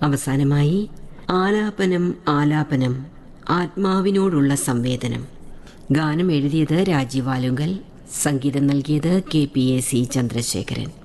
അവസാനമായി ആലാപനം ആലാപനം ആത്മാവിനോടുള്ള സംവേദനം. ഗാനം എഴുതിയത് രാജീവ് ആലുങ്കൽ, സംഗീതം നൽകിയത് KPAC ചന്ദ്രശേഖരൻ.